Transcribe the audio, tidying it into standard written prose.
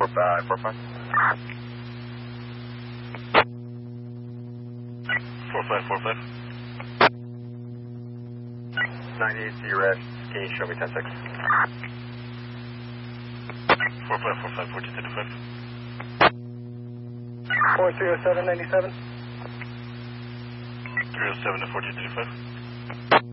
45. 4545. 98 Red. Can you show me 10-6? 4545, 1435. 4307, 97. 307 to 1435.